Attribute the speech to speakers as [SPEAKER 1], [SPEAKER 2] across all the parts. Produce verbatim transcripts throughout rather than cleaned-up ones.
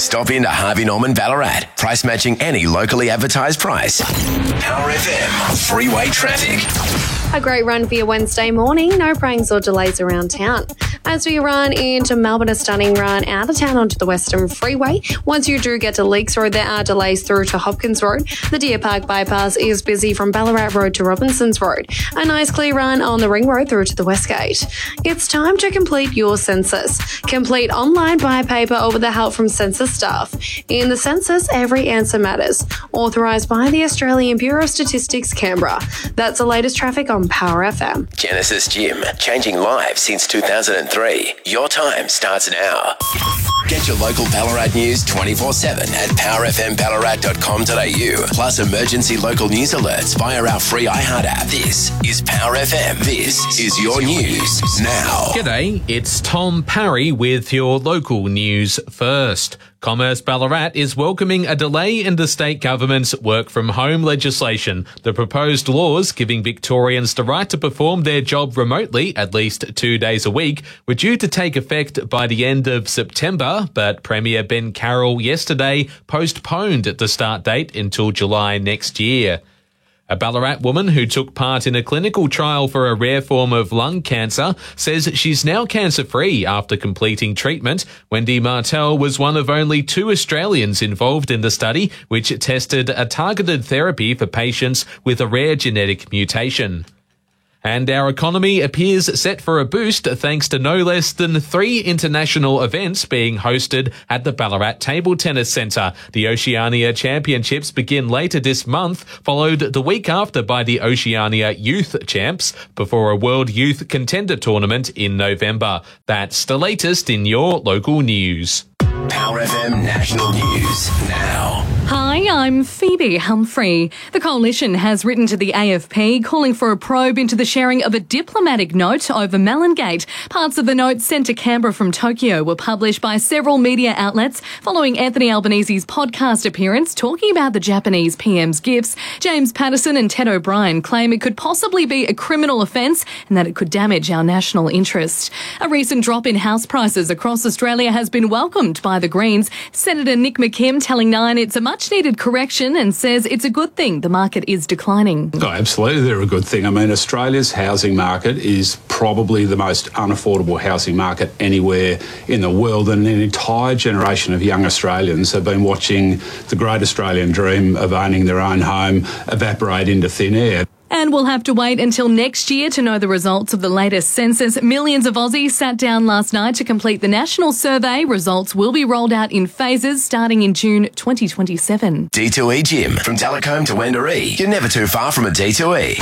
[SPEAKER 1] Stop into Harvey Norman Ballarat. Price matching any locally advertised price. Power F M freeway traffic.
[SPEAKER 2] A great run for your Wednesday morning. No pranks or delays around town. As we run into Melbourne, a stunning run out of town onto the Western Freeway. Once you do get to Leaks Road, there are delays through to Hopkins Road. The Deer Park bypass is busy from Ballarat Road to Robinsons Road. A nice clear run on the Ring Road through to the West Gate. It's time to complete your census. Complete online by paper or with the help from census staff. In the census, every answer matters. Authorised by the Australian Bureau of Statistics, Canberra. That's the latest traffic on Power F M.
[SPEAKER 1] Genesis Gym, changing lives since two thousand three. Your time starts now. Get your local Ballarat news twenty-four seven at power f m ballarat dot com dot a u. Plus emergency local news alerts via our free iHeart app. This is Power F M. This is your news now.
[SPEAKER 3] G'day, it's Tom Parry with your local news first. Commerce Ballarat is welcoming a delay in the state government's work-from-home legislation. The proposed laws giving Victorians the right to perform their job remotely at least two days a week were due to take effect by the end of September, but Premier Ben Carroll yesterday postponed the start date until July next year. A Ballarat woman who took part in a clinical trial for a rare form of lung cancer says she's now cancer-free after completing treatment. Wendy Martell was one of only two Australians involved in the study, which tested a targeted therapy for patients with a rare genetic mutation. And our economy appears set for a boost thanks to no less than three international events being hosted at the Ballarat Table Tennis Centre. The Oceania Championships begin later this month, followed the week after by the Oceania Youth Champs, before a World Youth Contender Tournament in November. That's the latest in your local news.
[SPEAKER 1] Power F M National News now.
[SPEAKER 4] Hi, I'm Phoebe Humphrey. The Coalition has written to the A F P calling for a probe into the sharing of a diplomatic note over Melongate. Parts of the note sent to Canberra from Tokyo were published by several media outlets following Anthony Albanese's podcast appearance talking about the Japanese P M's gifts. James Patterson and Ted O'Brien claim it could possibly be a criminal offence and that it could damage our national interest. A recent drop in house prices across Australia has been welcomed by the Greens. Senator Nick McKim telling Nine it's a much-needed correction and says it's a good thing the market is declining.
[SPEAKER 5] Oh, absolutely, they're a good thing. I mean, Australia's housing market is probably the most unaffordable housing market anywhere in the world, and an entire generation of young Australians have been watching the great Australian dream of owning their own home evaporate into thin air.
[SPEAKER 4] And we'll have to wait until next year to know the results of the latest census. Millions of Aussies sat down last night to complete the national survey. Results will be rolled out in phases starting in June twenty twenty-seven.
[SPEAKER 1] D two E Gym, from Telecombe to Wendouree. You're never too far from a D two E.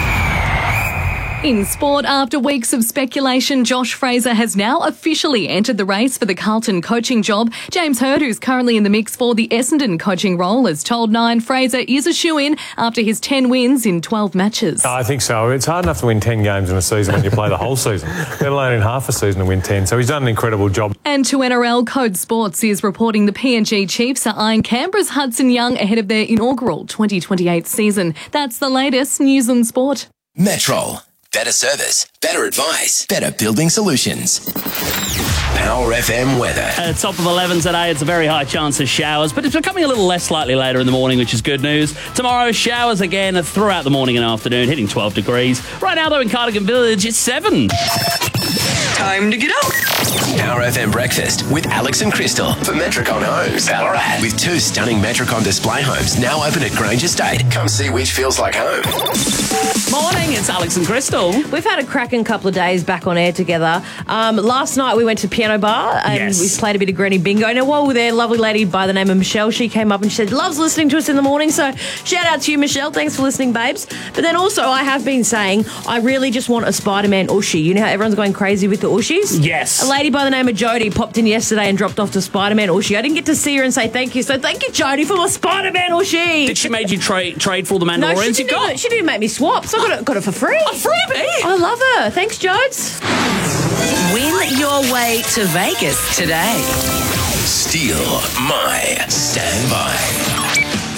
[SPEAKER 4] In sport, after weeks of speculation, Josh Fraser has now officially entered the race for the Carlton coaching job. James Hird, who's currently in the mix for the Essendon coaching role, has told Nine Fraser is a shoo-in after his ten wins in twelve matches.
[SPEAKER 6] I think so. It's hard enough to win ten games in a season when you play the whole season, let alone in half a season to win ten. So he's done an incredible job.
[SPEAKER 4] And to N R L, Code Sports is reporting the P N G Chiefs are eyeing Canberra's Hudson Young ahead of their inaugural twenty twenty-eight season. That's the latest news on sport.
[SPEAKER 1] Metrol. Better service, better advice, better building solutions. Power F M weather.
[SPEAKER 7] At top of eleven today, it's a very high chance of showers, but it's becoming a little less likely later in the morning, which is good news. Tomorrow, showers again throughout the morning and afternoon, hitting twelve degrees. Right now, though, in Cardigan Village, it's seven.
[SPEAKER 8] Time to get up.
[SPEAKER 1] Power F M Breakfast with Alex and Crystal for Metricon Homes, Ballarat. With two stunning Metricon display homes now open at Grange Estate. Come see which feels like home.
[SPEAKER 7] Morning, it's Alex and Crystal.
[SPEAKER 8] We've had a cracking couple of days back on air together. Um, last night we went to Piano Bar and
[SPEAKER 7] yes.
[SPEAKER 8] we played a bit of Granny Bingo. Now, while we were there, a lovely lady by the name of Michelle, she came up and she said, loves listening to us in the morning. So shout out to you, Michelle. Thanks for listening, babes. But then also I have been saying I really just want a Spider-Man Ushi. You know how everyone's going crazy with the Ushis?
[SPEAKER 7] Yes.
[SPEAKER 8] A lady by the name of Jody popped in yesterday and dropped off the Spider-Man Ushi. I didn't get to see her and say thank you. So thank you, Jody, for my Spider-Man Ushi.
[SPEAKER 7] Did she make you tra- trade for all the Mandalorians
[SPEAKER 8] no, she
[SPEAKER 7] you got?
[SPEAKER 8] Didn't, she didn't make me swap, so I got it, got it for free.
[SPEAKER 7] A freebie?
[SPEAKER 8] I love her. Thanks, Jodes.
[SPEAKER 9] Win your way to Vegas today.
[SPEAKER 1] Steal my standby.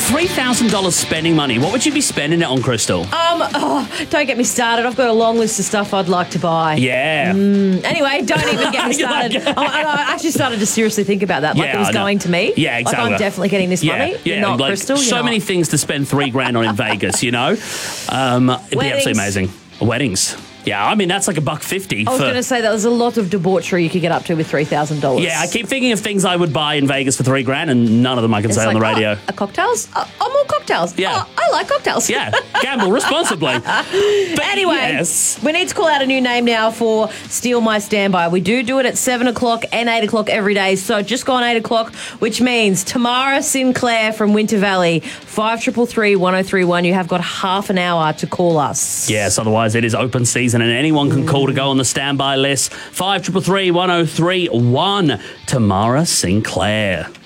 [SPEAKER 7] three thousand dollars spending money. What would you be spending it on, Crystal?
[SPEAKER 8] Um, oh, don't get me started. I've got a long list of stuff I'd like to buy.
[SPEAKER 7] Yeah.
[SPEAKER 8] Mm, anyway, don't even get me started. I, I actually started to seriously think about that. Like
[SPEAKER 7] Yeah,
[SPEAKER 8] it was
[SPEAKER 7] I know.
[SPEAKER 8] going to me.
[SPEAKER 7] Yeah, exactly.
[SPEAKER 8] Like I'm definitely getting this
[SPEAKER 7] Yeah,
[SPEAKER 8] money.
[SPEAKER 7] yeah.
[SPEAKER 8] You're not,
[SPEAKER 7] like,
[SPEAKER 8] Crystal. You're
[SPEAKER 7] so
[SPEAKER 8] not.
[SPEAKER 7] many things to spend three grand on in Vegas, you know? Um, it'd be
[SPEAKER 8] Weddings.
[SPEAKER 7] absolutely amazing. Weddings. Yeah, I mean, that's like a buck fifty.
[SPEAKER 8] I was
[SPEAKER 7] for-
[SPEAKER 8] going to say that there's a lot of debauchery you could get up to with three thousand dollars.
[SPEAKER 7] Yeah, I keep thinking of things I would buy in Vegas for three grand, and none of them I can
[SPEAKER 8] It's
[SPEAKER 7] say
[SPEAKER 8] like,
[SPEAKER 7] on the radio.
[SPEAKER 8] Oh, uh, cocktails? Uh, oh, more cocktails.
[SPEAKER 7] Yeah.
[SPEAKER 8] Oh, I like cocktails.
[SPEAKER 7] Yeah, gamble responsibly. But
[SPEAKER 8] Anyway,
[SPEAKER 7] yes.
[SPEAKER 8] we need to call out a new name now for Steal My Standby. We do do it at seven o'clock and eight o'clock every day, so just go on eight o'clock, which means Tamara Sinclair from Winter Valley, five three three, one oh three one. You have got half an hour to call us.
[SPEAKER 7] Yes, otherwise it is open season and anyone can call to go on the standby list. five three three, one oh three one. Tamara Sinclair.